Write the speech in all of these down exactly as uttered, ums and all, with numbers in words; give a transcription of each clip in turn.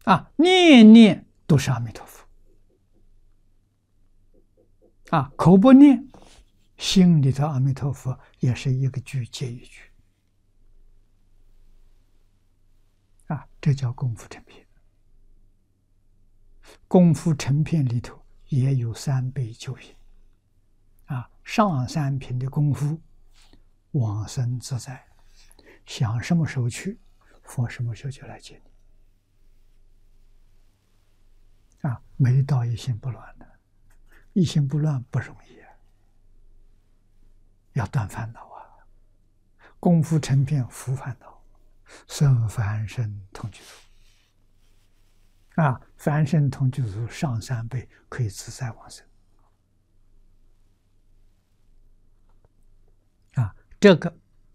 啊，念念都是阿弥陀佛啊，口不念，心里头阿弥陀佛也是一个句接一句啊，这叫功夫成片。功夫成片里头也有三倍九品啊，上三品的功夫，往生自在，想什么时候去，佛什么时候就来接你啊，没到一心不乱的，一心不乱不容易啊，要断烦恼啊，功夫成片除烦恼，生凡身同居土啊，凡身同居土上三倍可以自在往生啊，这个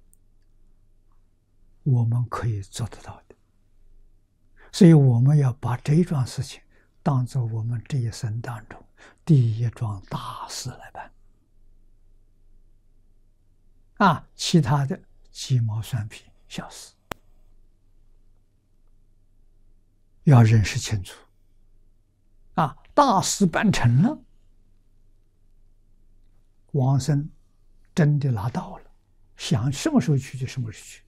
我们可以做得到的，所以我们要把这一桩事情当作我们这一生当中第一桩大事来办啊，其他的鸡毛蒜皮小事要认识清楚啊，大事办成了，往生真的拿到了，想什么时候去就什么时候去，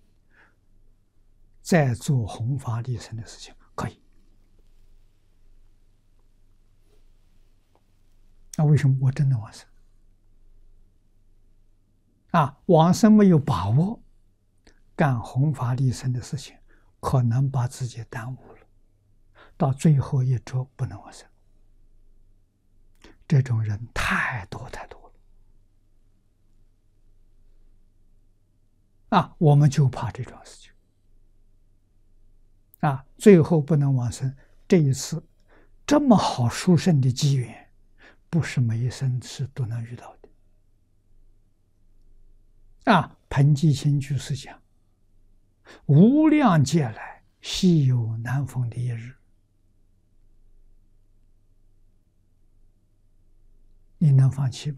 再做弘法利生的事情可以。那为什么我真的往生啊？往生没有把握，干弘法利生的事情，可能把自己耽误了，到最后一周不能往生。这种人太多太多了啊！我们就怕这种事情啊，最后不能往生。这一次这么好殊胜的机缘，不是每一生是都能遇到的啊！彭基清居士讲，无量劫来，稀有难逢的一日。你能放弃吗？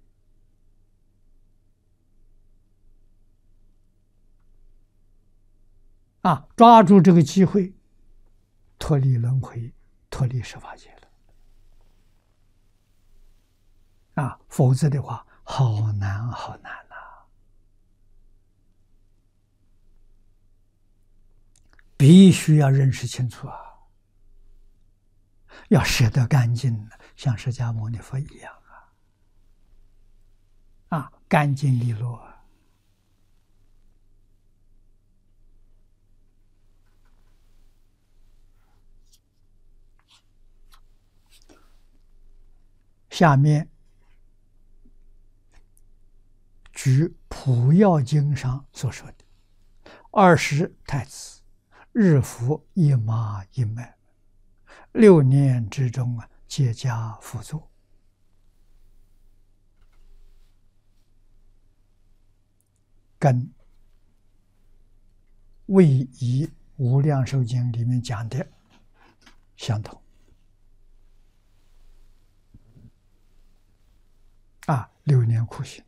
啊，抓住这个机会，脱离轮回，脱离十法界了。啊，否则的话，好难好难呐、啊！必须要认识清楚啊，要舍得干净，像释迦牟尼佛一样啊，啊，干净利落啊。下面举《普药经》上所说的二十太子日服一马一麦，六年之中啊，皆加辅佐。跟《位移无量寿经》里面讲的相同啊，六年苦行，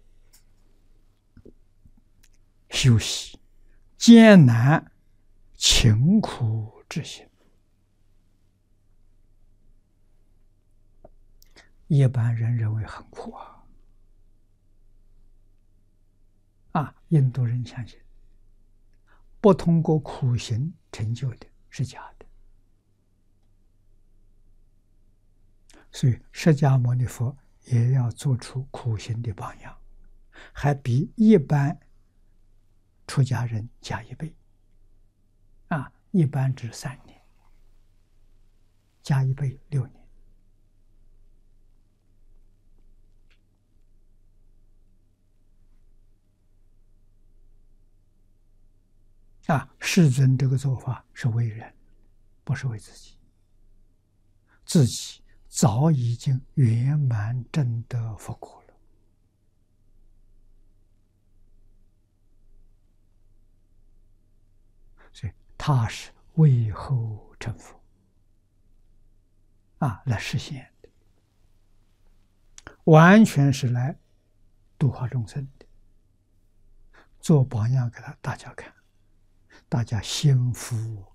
修习艰难勤苦之行。一般人认为很苦啊，啊，印度人相信，不通过苦行成就的是假的。所以释迦牟尼佛也要做出苦行的榜样，还比一般出家人加一倍啊，一般只三年，加一倍六年啊。世尊这个做法是为人，不是为自己，自己早已经圆满证得佛果了，所以他是为后成佛啊，来实现的，完全是来度化众生的，做榜样给他大家看，大家心服